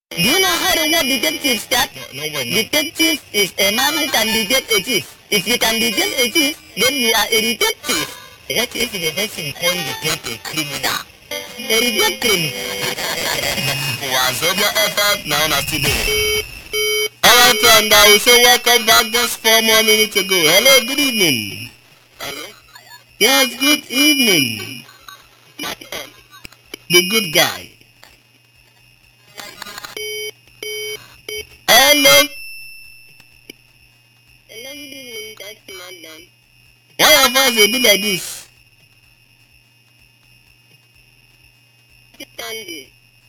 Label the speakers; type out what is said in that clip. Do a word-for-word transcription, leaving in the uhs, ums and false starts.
Speaker 1: Do you know how the word detective starts?
Speaker 2: No, no, no.
Speaker 1: Detective is a man who can detect a thief. If you can detect a thief, then you are a detective.
Speaker 2: What if the person can detect a criminal?
Speaker 1: A detective.
Speaker 2: Was over effort now not today. Alright, and I will say welcome back just four more minutes ago. Hello, good evening.
Speaker 1: Hello?
Speaker 2: Yes, good evening. The good guy. Hello.
Speaker 1: Hello, good evening, that's madam.
Speaker 2: Why have I say be like this?
Speaker 1: Stanley.